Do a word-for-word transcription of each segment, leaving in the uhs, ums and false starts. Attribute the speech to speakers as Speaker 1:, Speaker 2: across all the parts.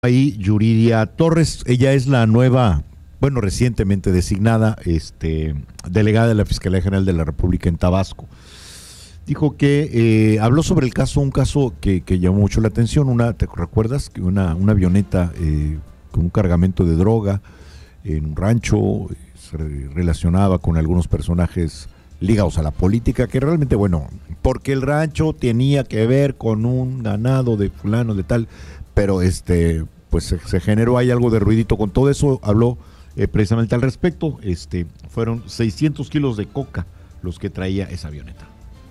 Speaker 1: Ahí Yuridia Torres, ella es la nueva, bueno, recientemente designada este, delegada de la Fiscalía General de la República en Tabasco. Dijo que eh, habló sobre el caso, un caso que, que llamó mucho la atención. Una, ¿te recuerdas? Que una, una avioneta eh, con un cargamento de droga en un rancho se relacionaba con algunos personajes ligados a la política, que realmente, bueno, porque el rancho tenía que ver con un ganado de fulano, de tal, pero este, pues se, se generó ahí algo de ruidito con todo eso. Habló eh, precisamente al respecto. Este, fueron seiscientos kilos de coca los que traía esa avioneta.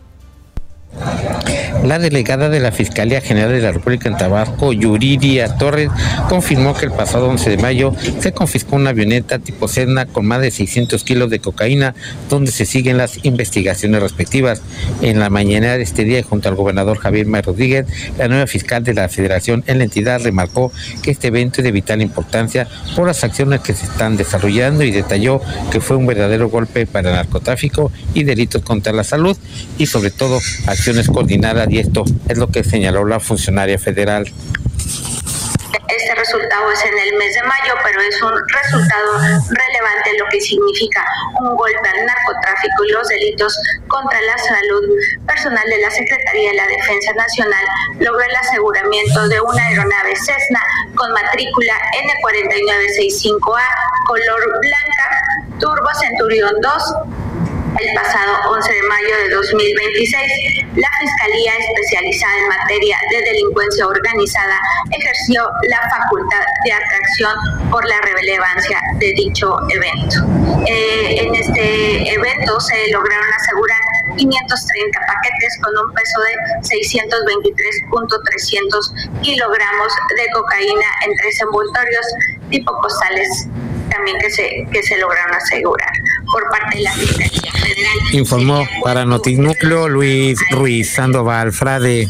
Speaker 2: La delegada de la Fiscalía General de la República en Tabasco, Yuridia Torres, confirmó que el pasado once de mayo se confiscó una avioneta tipo Cessna con más de seiscientos kilos de cocaína, donde se siguen las investigaciones respectivas. En la mañana de este día, junto al gobernador Javier May Rodríguez, la nueva fiscal de la Federación en la entidad remarcó que este evento es de vital importancia por las acciones que se están desarrollando y detalló que fue un verdadero golpe para el narcotráfico y delitos contra la salud y sobre todo acciones coordinadas, y esto es lo que señaló la funcionaria federal.
Speaker 3: Este resultado es en el mes de mayo, pero es un resultado relevante, lo que significa un golpe al narcotráfico y los delitos contra la salud. Personal de la Secretaría de la Defensa Nacional logró el aseguramiento de una aeronave Cessna con matrícula N cuatro nueve seis cinco A, color blanca, Turbo Centurión dos. El pasado once de mayo de dos mil veintiséis, la Fiscalía Especializada en Materia de Delincuencia Organizada ejerció la facultad de atracción por la relevancia de dicho evento. Eh, en este evento se lograron asegurar quinientos treinta paquetes con un peso de seiscientos veintitrés punto trescientos kilogramos de cocaína en tres envoltorios tipo postales también que se, que se lograron asegurar por parte de la Fiscalía Federal.
Speaker 2: Informó para Notinúcleo Luis Ruiz Sandoval Frade.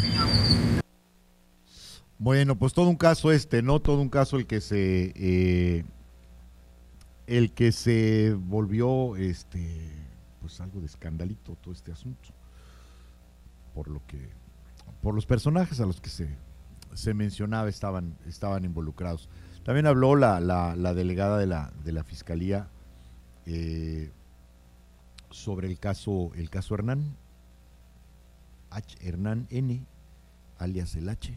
Speaker 1: Bueno, pues todo un caso este, ¿no? Todo un caso el que se eh, el que se volvió este pues algo de escandalito todo este asunto. Por lo que por los personajes a los que se, se mencionaba estaban, estaban involucrados. También habló la, la, la delegada de la, de la Fiscalía eh, sobre el caso, el caso Hernán, H. Hernán N., alias el H,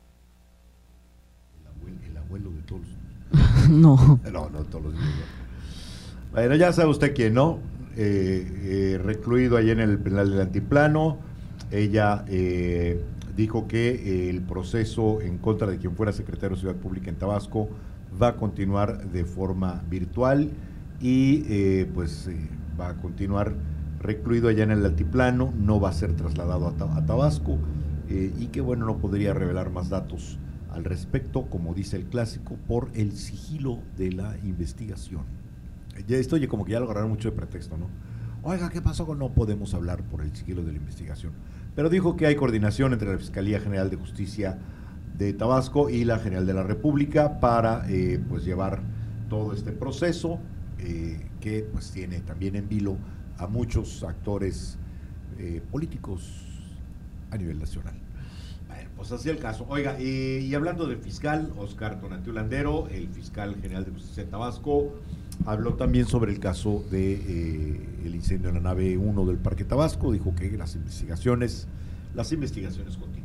Speaker 1: el abuelo, el abuelo de todos los...
Speaker 4: No.
Speaker 1: No, no todos los niños. Bueno, ya sabe usted quién, ¿no? Eh, eh, recluido ahí en el penal del Altiplano. Ella eh, dijo que eh, el proceso en contra de quien fuera secretario de Seguridad Pública en Tabasco va a continuar de forma virtual y eh, pues eh, va a continuar recluido allá en el Altiplano, no va a ser trasladado a, a Tabasco eh, y que bueno, no podría revelar más datos al respecto, como dice el clásico, por el sigilo de la investigación. Ya esto oye como que ya lo agarraron mucho de pretexto, ¿no? Oiga, ¿qué pasó con no podemos hablar por el sigilo de la investigación? Pero dijo que hay coordinación entre la Fiscalía General de Justicia de Tabasco y la General de la República para eh, pues llevar todo este proceso eh, que pues tiene también en vilo a muchos actores eh, políticos a nivel nacional. Bueno, pues así el caso. Oiga, eh, y hablando del fiscal Oscar Tonatiuh Landero, el fiscal general de Justicia de Tabasco, habló también sobre el caso de eh, el incendio en la nave uno del Parque Tabasco. Dijo que las investigaciones, las investigaciones continúan.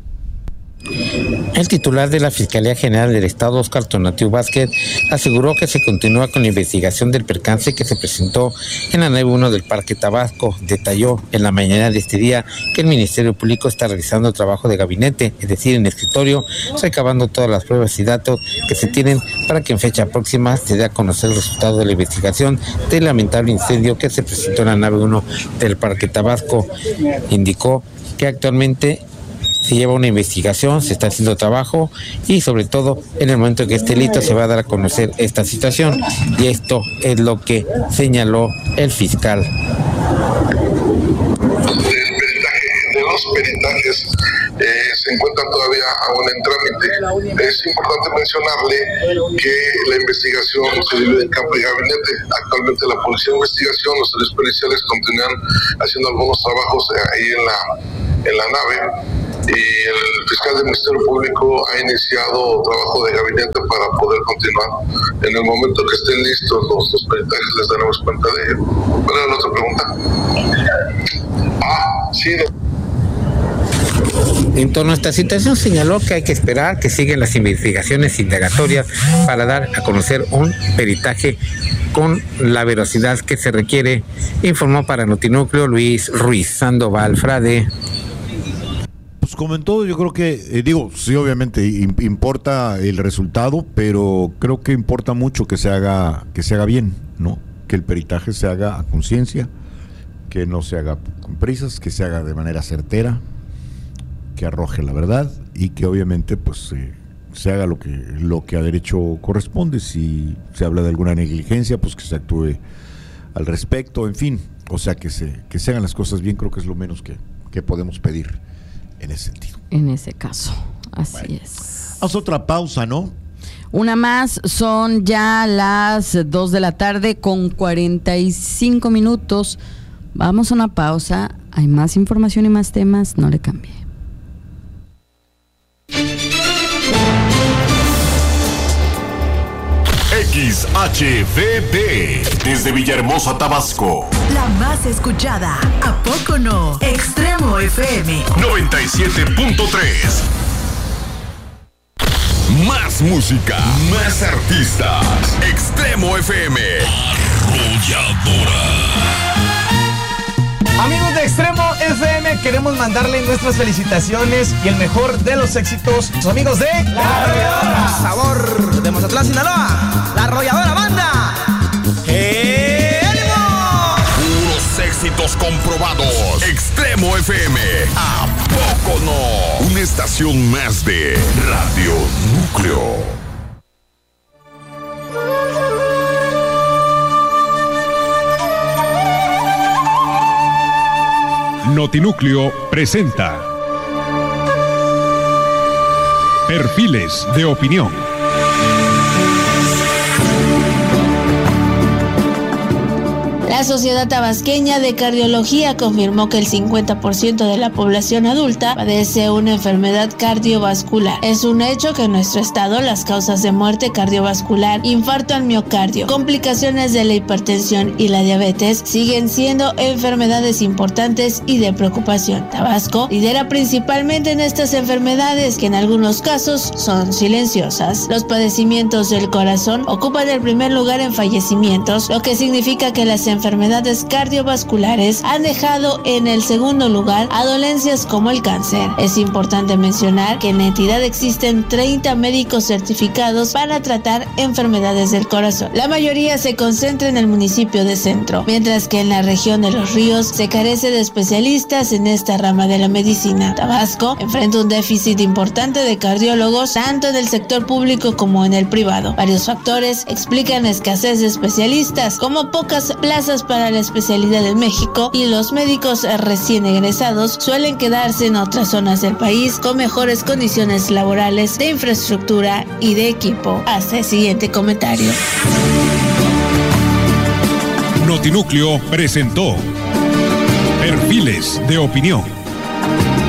Speaker 2: El titular de la Fiscalía General del Estado, Oscar Tonatiuh Vázquez, aseguró que se continúa con la investigación del percance que se presentó en la nave uno del Parque Tabasco. Detalló en la mañana de este día que el Ministerio Público está realizando trabajo de gabinete, es decir, en escritorio, recabando todas las pruebas y datos que se tienen para que en fecha próxima se dé a conocer el resultado de la investigación del lamentable incendio que se presentó en la nave uno del Parque Tabasco. Indicó que actualmente se lleva una investigación, se está haciendo trabajo y sobre todo en el momento en que esté listo se va a dar a conocer esta situación, y esto es lo que señaló el fiscal.
Speaker 5: El peritaje, de los peritajes eh, se encuentran todavía aún en trámite. Es importante mencionarle que la investigación se divide en campo y gabinete. Actualmente la Policía de Investigación, los servicios policiales continúan haciendo algunos trabajos ahí en la en la nave, y el fiscal del Ministerio Público ha iniciado trabajo de gabinete para poder continuar. En el momento que estén listos los, los peritajes les daremos cuenta de ello. ¿Cuál era la otra pregunta? Ah, sí.
Speaker 2: En torno a esta situación señaló que hay que esperar que sigan las investigaciones indagatorias para dar a conocer un peritaje con la veracidad que se requiere, informó para Notinúcleo Luis Ruiz Sandoval Frade.
Speaker 1: Pues comentó, yo creo que, eh, digo, sí, obviamente importa el resultado, pero creo que importa mucho que se haga, que se haga bien, ¿no? Que el peritaje se haga a conciencia, que no se haga con prisas, que se haga de manera certera, que arroje la verdad y que obviamente pues eh, se haga lo que lo que a derecho corresponde. Si se habla de alguna negligencia, pues que se actúe al respecto, en fin, o sea, que se que se hagan las cosas bien. Creo que es lo menos que, que podemos pedir en ese sentido.
Speaker 4: En ese caso, así bueno, es.
Speaker 1: Haz otra pausa, ¿no?
Speaker 4: Una más, son ya las dos de la tarde con cuarenta y cinco minutos. Vamos a una pausa, hay más información y más temas, no le cambie.
Speaker 6: X H V D desde Villahermosa, Tabasco.
Speaker 7: La más escuchada, ¿a poco no? Extremo F M
Speaker 6: noventa y siete punto tres. Más música, más artistas. Extremo F M. Arrolladora.
Speaker 8: Amigos de Extremo F M, queremos mandarle nuestras felicitaciones y el mejor de los éxitos a sus amigos de La Arrolladora. Sabor de Mazatlán, Sinaloa. La Arrolladora Banda. ¡Ánimo!
Speaker 6: Puros éxitos comprobados. Extremo F M. ¿A poco no? Una estación más de Radio Núcleo.
Speaker 9: Notinúcleo presenta Perfiles de Opinión.
Speaker 10: La Sociedad Tabasqueña de Cardiología confirmó que el cincuenta por ciento de la población adulta padece una enfermedad cardiovascular. Es un hecho que en nuestro estado las causas de muerte cardiovascular, infarto al miocardio, complicaciones de la hipertensión y la diabetes siguen siendo enfermedades importantes y de preocupación. Tabasco lidera principalmente en estas enfermedades que en algunos casos son silenciosas. Los padecimientos del corazón ocupan el primer lugar en fallecimientos, lo que significa que las enfermedades enfermedades cardiovasculares han dejado en el segundo lugar a dolencias como el cáncer. Es importante mencionar que en la entidad existen treinta médicos certificados para tratar enfermedades del corazón. La mayoría se concentra en el municipio de Centro, mientras que en la región de Los Ríos se carece de especialistas en esta rama de la medicina. Tabasco enfrenta un déficit importante de cardiólogos tanto en el sector público como en el privado. Varios factores explican la escasez de especialistas, como pocas plazas para la especialidad en México, y los médicos recién egresados suelen quedarse en otras zonas del país con mejores condiciones laborales, de infraestructura y de equipo. Hasta el siguiente comentario.
Speaker 9: Notinúcleo presentó Perfiles de Opinión.